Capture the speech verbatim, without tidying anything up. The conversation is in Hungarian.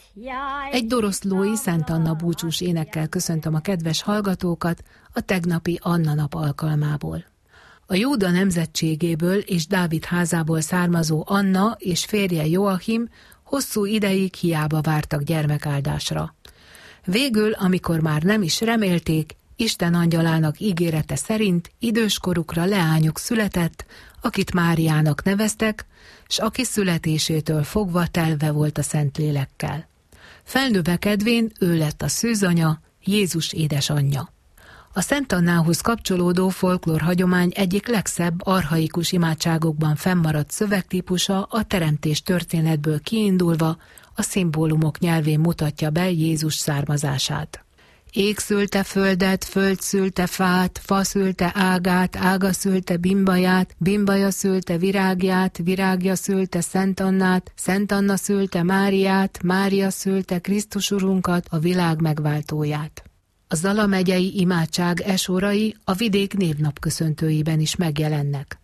Egy doroszlói Szent Anna búcsús énekkel köszöntöm a kedves hallgatókat a tegnapi Anna nap alkalmából. A Júda nemzetségéből és Dávid házából származó Anna és férje Joachim hosszú ideig hiába vártak gyermekáldásra. Végül, amikor már nem is remélték, Isten angyalának ígérete szerint időskorukra leányuk született, akit Máriának neveztek, s aki születésétől fogva telve volt a Szentlélekkel. Felnövekedvén ő lett a szűzanya, Jézus édesanyja. A Szent Annához kapcsolódó folklór hagyomány egyik legszebb archaikus imádságokban fennmaradt szövegtípusa a teremtés történetből kiindulva a szimbólumok nyelvén mutatja be Jézus származását. Ég szülte földet, föld szülte fát, fa szülte ágát, ága szülte bimbaját, bimbaja szülte virágját, virágja szülte Szent Annát, Szent Anna szülte Máriát, Mária szülte Krisztus Urunkat, a világ megváltóját. A Zala megyei imádság esorai a vidék névnapköszöntőiben is megjelennek.